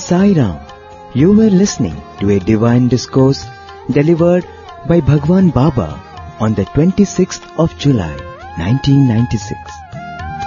Sai Ram. You were listening to a divine discourse delivered by Bhagwan Baba on the 26th of July, 1996.